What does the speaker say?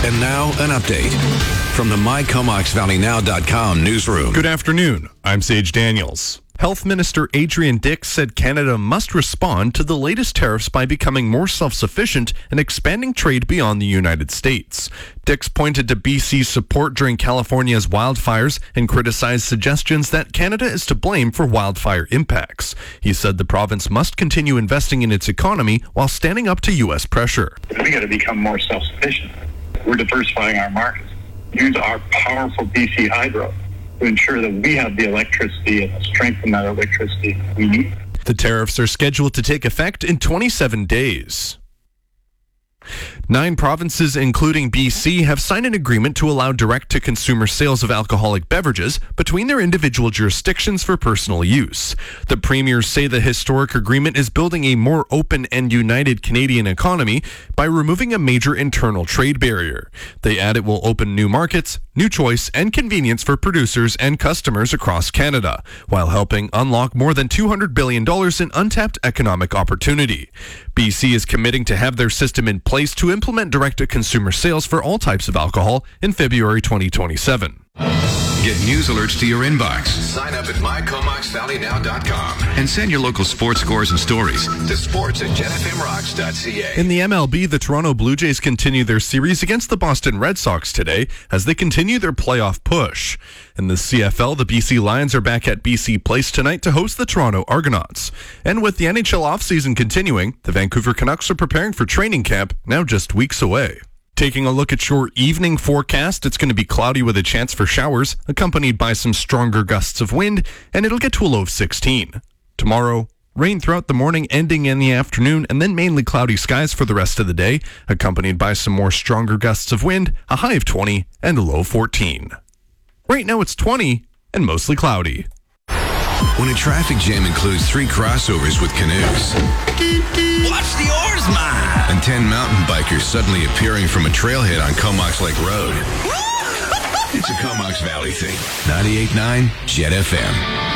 And now, an update from the MyComoxValleyNow.com newsroom. Good afternoon. I'm Sage Daniels. Health Minister Adrian Dix said Canada must respond to the latest tariffs by becoming more self-sufficient and expanding trade beyond the United States. Dix pointed to BC's support during California's wildfires and criticized suggestions that Canada is to blame for wildfire impacts. He said the province must continue investing in its economy while standing up to U.S. pressure. We got to become more self-sufficient. We're diversifying our markets. Use our powerful BC Hydro to ensure that we have the electricity and the strength in that electricity we need. The tariffs are scheduled to take effect in 27 days. 9 provinces, including BC, have signed an agreement to allow direct-to-consumer sales of alcoholic beverages between their individual jurisdictions for personal use. The premiers say the historic agreement is building a more open and united Canadian economy by removing a major internal trade barrier. They add it will open new markets, new choice, and convenience for producers and customers across Canada, while helping unlock more than $200 billion in untapped economic opportunity. BC is committing to have their system in place to implement direct-to-consumer sales for all types of alcohol in February 2027. Get news alerts to your inbox. Sign up at MyComoxValleyNow.com and send your local sports scores and stories to sports@jetfmrocks.ca. In the MLB, the Toronto Blue Jays continue their series against the Boston Red Sox today as they continue their playoff push. In the CFL, the BC Lions are back at BC Place tonight to host the Toronto Argonauts. And with the NHL offseason continuing, the Vancouver Canucks are preparing for training camp, now just weeks away. Taking a look at your evening forecast, it's going to be cloudy with a chance for showers, accompanied by some stronger gusts of wind, and it'll get to a low of 16. Tomorrow, rain throughout the morning, ending in the afternoon, and then mainly cloudy skies for the rest of the day, accompanied by some more stronger gusts of wind, a high of 20 and a low of 14. Right now it's 20 and mostly cloudy. When a traffic jam includes 3 crossovers with canoes, Watch the oars, man! and 10 mountain bikers suddenly appearing from a trailhead on Comox Lake Road, it's a Comox Valley thing. 98.9 Jet FM.